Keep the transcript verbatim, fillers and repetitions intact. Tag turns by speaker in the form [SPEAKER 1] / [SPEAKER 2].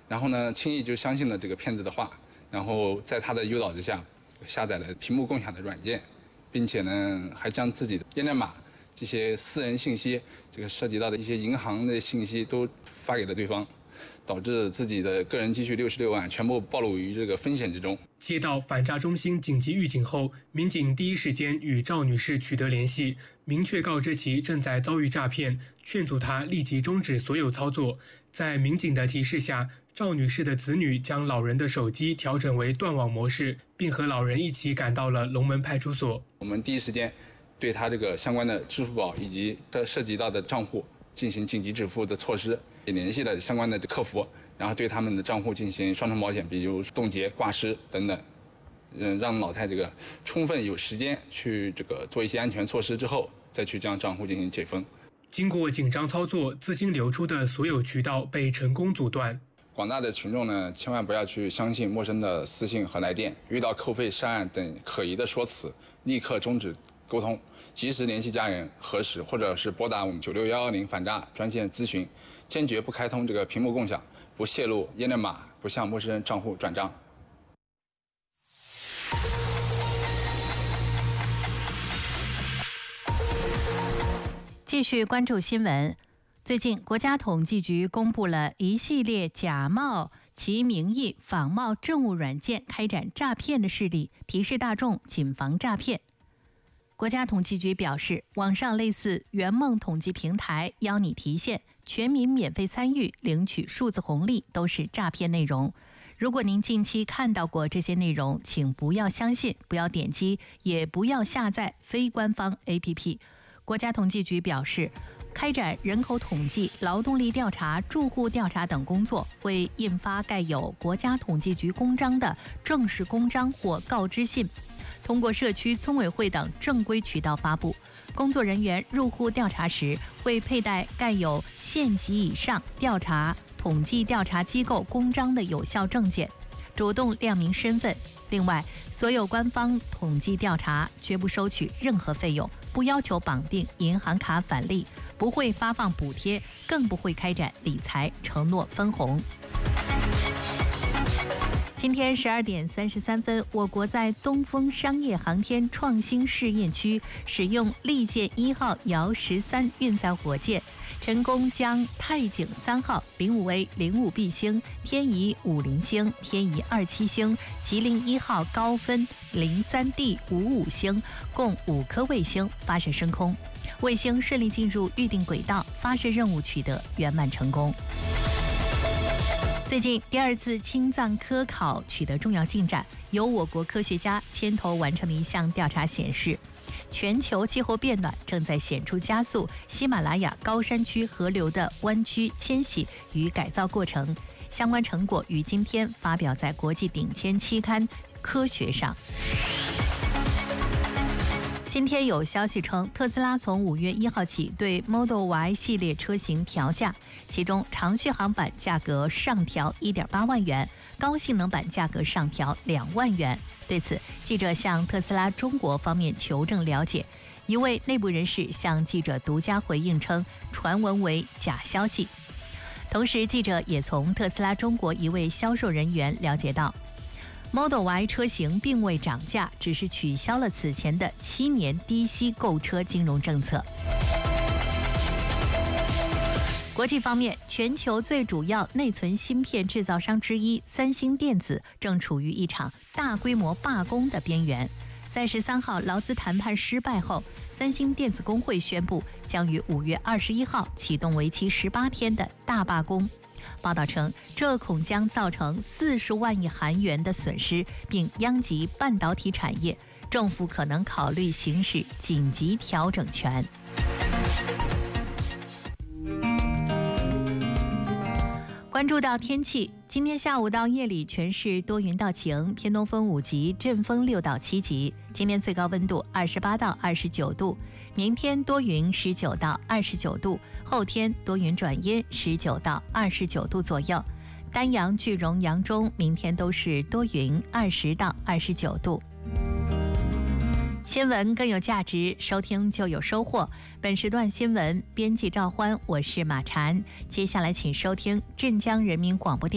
[SPEAKER 1] 然后呢，轻易就相信了这个骗子的话，然后在他的诱导之下，下载了屏幕共享的软件，并且呢，还将自己的验证码这些私人信息，这个涉及到的一些银行的信息都发给了对方，导致自己的个人积蓄六十六万全部暴露于这个风险之中。
[SPEAKER 2] 接到反诈中心紧急预警后，民警第一时间与赵女士取得联系，明确告知其正在遭遇诈骗，劝阻她立即终止所有操作。在民警的提示下，赵女士的子女将老人的手机调整为断网模式，并和老人一起赶到了龙门派出所。
[SPEAKER 1] 我们第一时间对他这个相关的支付宝以及它涉及到的账户进行紧急止付的措施，也联系了相关的客服，然后对他们的账户进行双重保险，比如冻结、挂失等等，嗯，让老太这个充分有时间去这个做一些安全措施之后，再去将账户进行解封。
[SPEAKER 2] 经过紧张操作，资金流出的所有渠道被成功阻断。
[SPEAKER 1] 广大的群众呢，千万不要去相信陌生的私信和来电，遇到扣费、涉案等可疑的说辞，立刻终止沟通，及时联系家人核实，或者是拨打我们九六幺幺零反诈专线咨询，坚决不开通这个屏幕共享，不泄露验证码，不向陌生人账户转账。
[SPEAKER 3] 继续关注新闻。最近，国家统计局公布了一系列假冒其名义仿冒政务软件开展诈骗的事例，提示大众谨防诈骗。国家统计局表示，网上类似圆梦统计平台邀你提现、全民免费参与、领取数字红利都是诈骗内容。如果您近期看到过这些内容，请不要相信，不要点击，也不要下载非官方 A P P。国家统计局表示，开展人口统计、劳动力调查、住户调查等工作，会印发盖有国家统计局公章的正式公章或告知信，通过社区村委会等正规渠道发布。工作人员入户调查时，会佩戴盖有县级以上调查统计调查机构公章的有效证件，主动亮明身份。另外，所有官方统计调查绝不收取任何费用，不要求绑定银行卡返利，不会发放补贴，更不会开展理财承诺分红。今天十二点三十三分，我国在东风商业航天创新试验区使用利剑一号遥十三运载火箭，成功将太井三号、零五 A、零五 B 星、天仪五零星、天仪二七星、吉林一号高分零三 D 五五星共五颗卫星发射升空，卫星顺利进入预定轨道，发射任务取得圆满成功。最近第二次青藏科考取得重要进展，由我国科学家牵头完成的一项调查显示，全球气候变暖正在显著加速喜马拉雅高山区河流的弯曲迁徙与改造过程。相关成果于今天发表在国际顶尖期刊《科学》上。今天有消息称，特斯拉从五月一号起对 Model Y 系列车型调价，其中长续航版价格上调 一点八万元，高性能版价格上调两万元。对此，记者向特斯拉中国方面求证了解，一位内部人士向记者独家回应称，传闻为假消息。同时，记者也从特斯拉中国一位销售人员了解到， Model Y 车型并未涨价，只是取消了此前的七年低息购车金融政策。国际方面，全球最主要内存芯片制造商之一三星电子正处于一场大规模罢工的边缘。在十三号劳资谈判失败后，三星电子工会宣布将于五月二十一号启动为期十八天的大罢工。报道称，这恐将造成四十万亿韩元的损失，并殃及半导体产业。政府可能考虑行使紧急调整权。关注到天气，今天下午到夜里全市多云到晴，偏东风五级，阵风六到七级。今天最高温度二十八到二十九度，明天多云十九到二十九度，后天多云转阴十九到二十九度左右。丹阳、句容、扬中明天都是多云二十到二十九度。新闻更有价值，收听就有收获。本时段新闻编辑赵欢，我是马婵。接下来请收听镇江人民广播电台